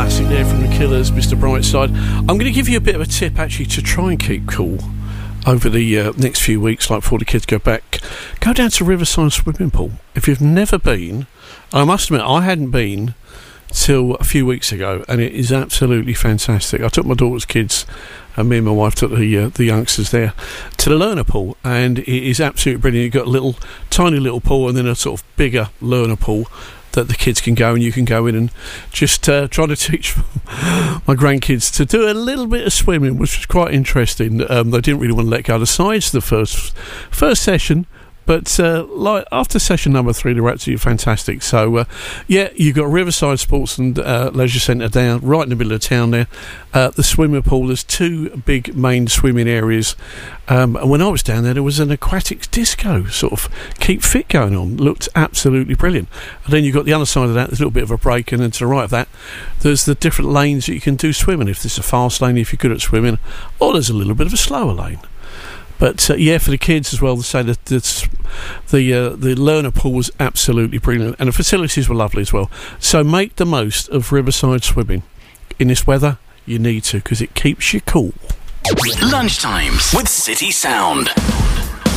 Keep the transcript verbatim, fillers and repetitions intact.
classic there from the Killers, Mister Brightside. I'm going to give you a bit of a tip actually to try and keep cool over the uh, next few weeks, like before the kids go back. Go down to Riverside Swimming Pool. If you've never been, I must admit I hadn't been till a few weeks ago, and it is absolutely fantastic. I took my daughter's kids, and me and my wife took the uh, the youngsters there to the learner pool, and it is absolutely brilliant. You've got a little tiny little pool and then a sort of bigger learner pool that the kids can go, and you can go in and just uh, try to teach my grandkids to do a little bit of swimming, which was quite interesting. Um, they didn't really want to let go of the sides the first first session, but uh, like after session number three, they were absolutely fantastic. So, uh, yeah, you've got Riverside Sports and uh, Leisure Centre down right in the middle of town there. Uh, the swimming pool, there's two big main swimming areas. Um, and when I was down there, there was an aquatic disco sort of keep fit going on. Looked absolutely brilliant. And then you've got the other side of that, there's a little bit of a break, and then to the right of that, there's the different lanes that you can do swimming. If there's a fast lane, if you're good at swimming, or there's a little bit of a slower lane. But uh, yeah, for the kids as well, to say that the the, uh, the learner pool was absolutely brilliant, and the facilities were lovely as well. So make the most of Riverside Swimming in this weather. You need to, because it keeps you cool. Lunchtimes with City Sound.